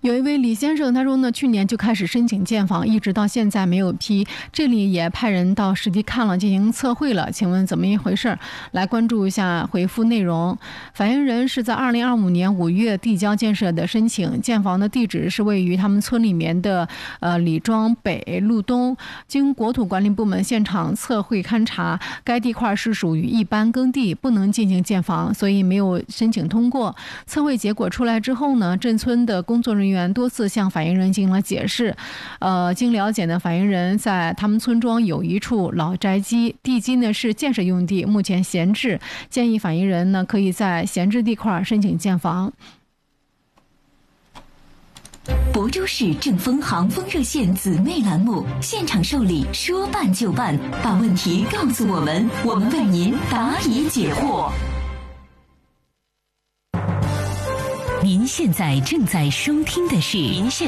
有一位李先生，他说呢，去年就开始申请建房，一直到现在没有批，这里也派人到实地看了，进行测绘了，请问怎么一回事？来关注一下回复内容。反映人是在2025年5月递交建设的申请，建房的地址是位于他们村里面的李庄北路东，经国土管理部门现场测绘勘查，该地块是属于一般耕地，不能进行建房，所以没有申请通过。测绘结果出来之后呢，镇村的工作人员多次向反映人进行了解释。经了解呢，反映人在他们村庄有一处老宅基，地基呢是建设用地，目前闲置，建议反映人呢可以在闲置地块申请建房。 亳州市正风航风热线姊妹栏目现场受理，说办就办，把问题告诉我们，我们为您答疑解惑。您现在正在收听的是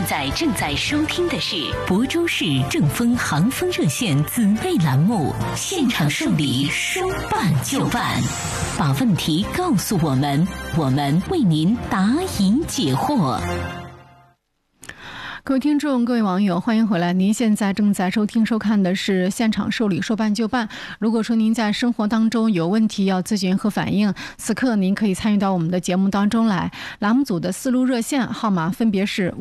亳州市正风航风热线姊妹栏目现场受理，说办就办，把问题告诉我们，我们为您答疑解惑。 各位听众，各位网友，欢迎回来！您现在正在收听收看的是现场受理，说办就办。如果说您在生活当中有问题要咨询和反映，此刻您可以参与到我们的节目当中来。栏目组的4路热线号码分别是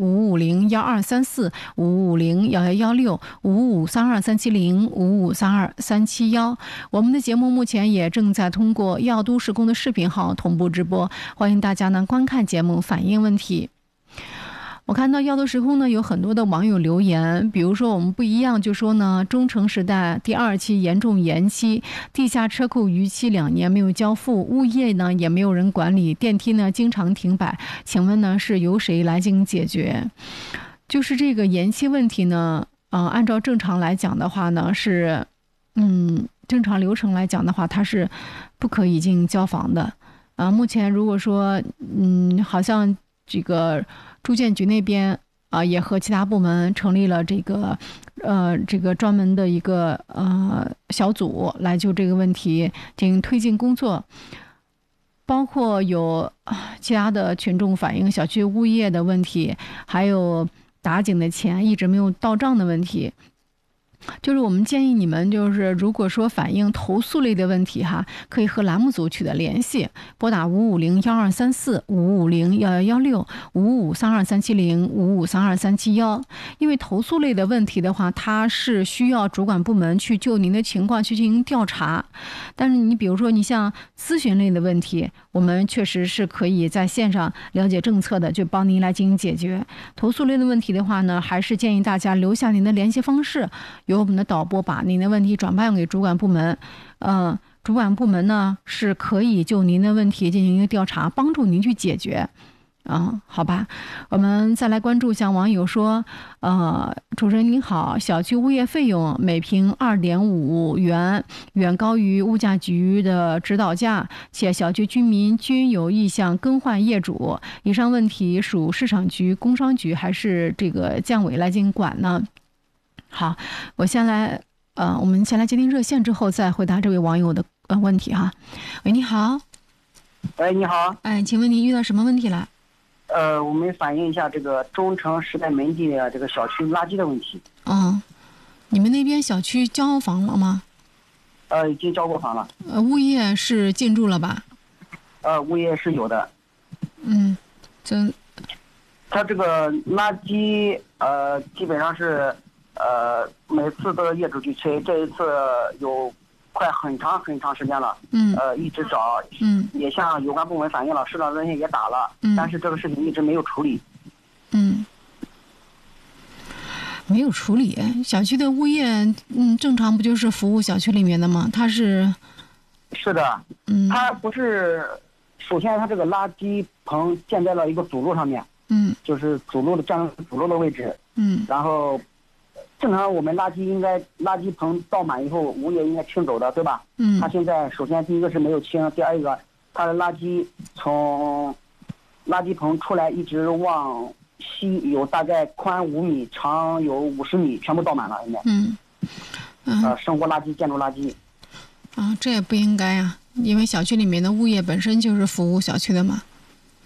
55501234、55501116、55323705、55323771。我们的节目目前也正在通过药都施工的视频号同步直播，欢迎大家呢观看节目，反映问题。我看到药都时空呢有很多的网友留言，比如说我们不一样就说呢，中城时代第2期严重延期，地下车库逾期2年没有交付，物业呢也没有人管理，电梯呢经常停摆，请问呢是由谁来进行解决？就是这个延期问题呢，按照正常来讲的话呢是，正常流程来讲的话，它是不可以进行交房的。目前如果说，好像这个住建局那边也和其他部门成立了这个专门的一个小组来就这个问题进行推进工作，包括有其他的群众反映小区物业的问题，还有打井的钱一直没有到账的问题。就是我们建议你们，就是如果说反映投诉类的问题哈，可以和栏目组取得联系，拨打55012234、55011116、55323705、55323771。因为投诉类的问题的话，它是需要主管部门去就您的情况去进行调查。但是你比如说你像咨询类的问题，我们确实是可以在线上了解政策的，就帮您来进行解决。投诉类的问题的话呢，还是建议大家留下您的联系方式，由我们的导播把您的问题转办给主管部门，主管部门呢是可以就您的问题进行一个调查，帮助您去解决。好吧，我们再来关注一下网友说，主持人您好，小区物业费用每平2.5元，远高于物价局的指导价，且小区居民均有意向更换业主。以上问题属市场局、工商局还是这个建委来进行管呢？好，我们先来接听热线，之后再回答这位网友的问题哈。喂，你好。 喂，你好。 请问您遇到什么问题了？ 我们反映一下这个中城时代门地的这个小区垃圾的问题。 你们那边小区交房了吗？ 已经交过房了。 物业是进驻了吧？ 物业是有的。他这个垃圾基本上是每次都业主去催，这一次有快很长时间了。一直找，也向有关部门反映了，市长热线也打了，但是这个事情一直没有处理。 没有处理。小区的物业，正常不就是服务小区里面的吗？他是的，他不是，首先他这个垃圾棚建在了一个主路上面，就是主路的位置，然后正常我们垃圾棚倒满以后，物业应该清走的，对吧？他现在首先第一个是没有清，第二个他的垃圾从垃圾棚出来一直往西，有大概宽5米，长有50米，全部倒满了应该。生活垃圾、建筑垃圾。 这也不应该啊，因为小区里面的物业本身就是服务小区的嘛。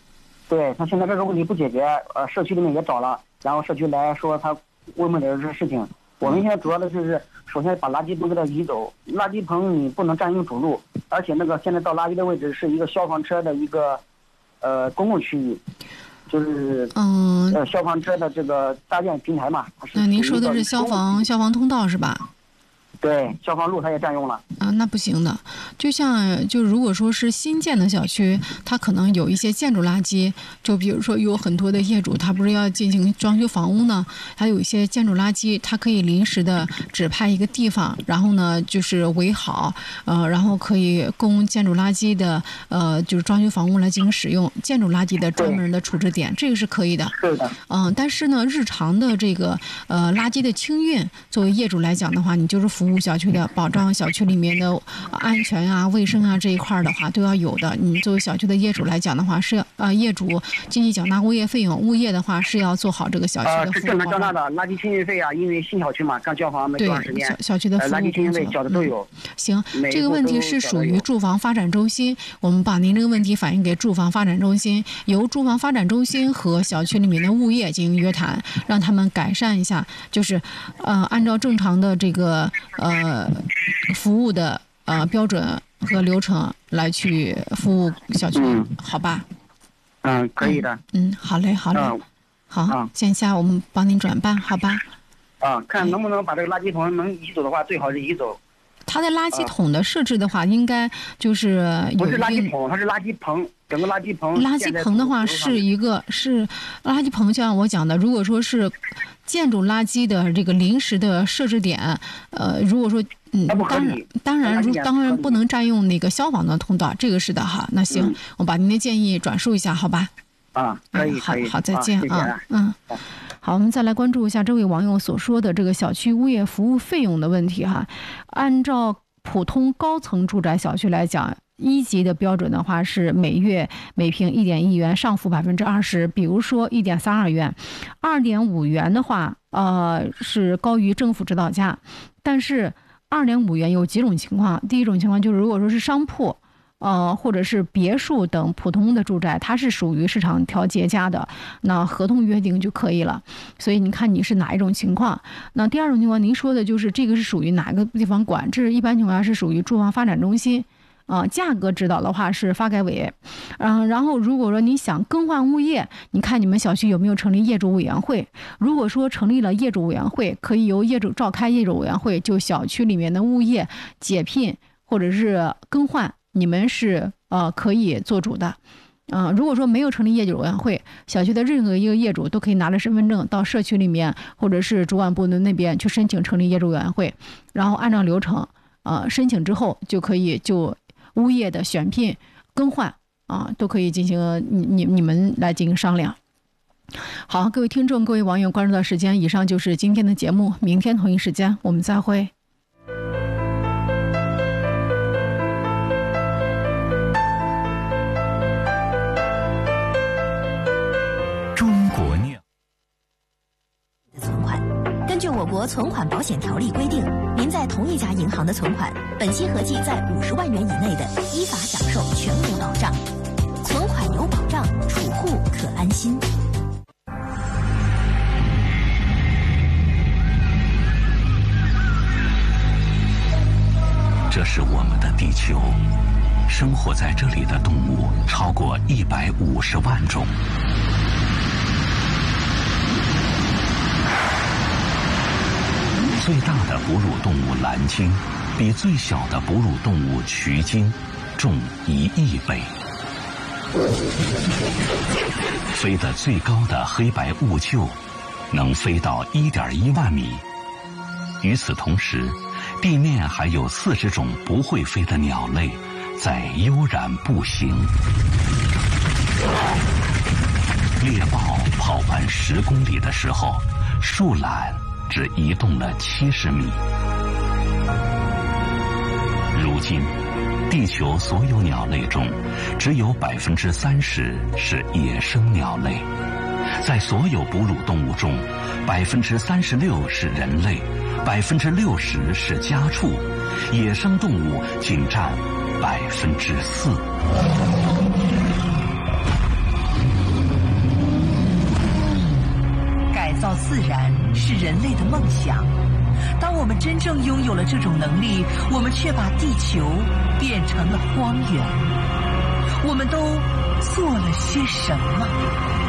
对他现在这个问题不解决，社区里面也找了，然后社区来说他问不了这事情。我们现在主要的就是首先把垃圾棚给它移走，垃圾棚你不能占用主路，而且那个现在倒垃圾的位置是一个消防车的一个公共区域，就是消防车的这个搭建平台嘛。 那您说的是消防通道是吧？ 对，消防路它也占用了啊，那不行的。就如果说是新建的小区，它可能有一些建筑垃圾，就比如说有很多的业主他不是要进行装修房屋呢，还有一些建筑垃圾，他可以临时的指派一个地方，然后呢就是围好，然后可以供建筑垃圾的就是装修房屋来进行使用，建筑垃圾的专门的处置点，这个是可以的。 是的。 但是呢，日常的这个垃圾的清运，作为业主来讲的话，你就是服务小区的，保障小区里面的安全啊、卫生啊这一块的话都要有的。你作为小区的业主来讲的话，是业主经济缴纳物业费用，物业的话是要做好这个小区的服务。 是正常缴纳的垃圾清运费啊，因为新小区嘛，刚交房没多长时间， 对小区的服务垃圾清运费缴的都有。 行，这个问题是属于住房发展中心，我们把您这个问题反映给住房发展中心，由住房发展中心和小区里面的物业进行约谈，让他们改善一下，就是按照正常的这个服务的标准和流程来去服务小区，好吧？ 可以的。 好嘞，好嘞，好，线下我们帮您转办，好吧？ 看能不能把这个垃圾桶能移走的话，最好是移走。 它的垃圾桶的设置的话，应该就是不是垃圾桶，它是垃圾棚，整个垃圾棚。 垃圾棚的话是垃圾棚，就像我讲的，如果说是建筑垃圾的这个临时的设置点，如果说当然不能占用那个消防的通道，这个是的哈。那行，我把您的建议转述一下，好吧？ 可以， 好，再见啊。 好，我们再来关注一下这位网友所说的这个小区物业服务费用的问题哈。按照普通高层住宅小区来讲，1级的标准的话是每月每平1.1元，上浮20%，比如说1.32元，2.5元的话，是高于政府指导价。但是2.5元有几种情况，第一种情况就是如果说是商铺。或者是别墅等普通的住宅，它是属于市场调节价的，那合同约定就可以了。所以你看你是哪一种情况？那第二种情况，您说的就是这个是属于哪个地方管？这是一般情况下是属于住房发展中心，价格指导的话是发改委。然后如果说你想更换物业，你看你们小区有没有成立业主委员会？如果说成立了业主委员会，可以由业主召开业主委员会，就小区里面的物业解聘或者是更换。你们是可以做主的，如果说没有成立业主委员会，小区的任何一个业主都可以拿着身份证到社区里面或者是主管部的那边去申请成立业主委员会，然后按照流程申请之后就可以就物业的选聘更换都可以进行你们来进行商量。好，各位听众各位网友，关注到时间以上就是今天的节目，明天同一时间我们再会。 根据我国存款保险条例规定，您在同一家银行的存款，本息合计在50万元以内的，依法享受全额保障。存款有保障，储户可安心。 这是我们的地球，生活在这里的动物超过150万种。最大的哺乳动物蓝鲸比最小的哺乳动物渠鲸重1亿倍。飞得最高的黑白兀鹫能飞到1.1万米。与此同时，地面还有40种不会飞的鸟类在悠然步行。猎豹跑完10公里的时候，树懒只移动了70米。如今，地球所有鸟类中，只有30%是野生鸟类。在所有哺乳动物中，36%是人类，60%是家畜，野生动物仅占4%。 造自然是人类的梦想。当我们真正拥有了这种能力，我们却把地球变成了荒原。我们都做了些什么？